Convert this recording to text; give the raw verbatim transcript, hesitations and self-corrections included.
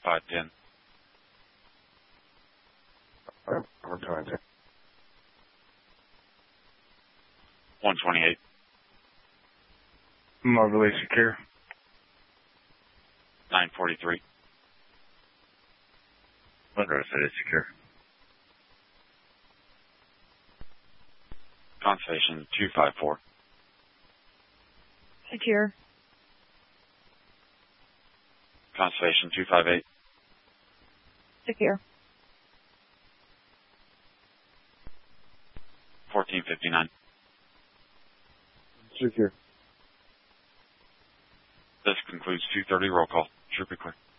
five ten. I'm, I'm trying to. one twenty-eight. Marvelly secure. nine forty-three. Monroe City secure. Constellation two five four. Secure. Constellation two five eight. Secure. fourteen fifty-nine. Secure. This concludes two thirty roll call. Should be clear.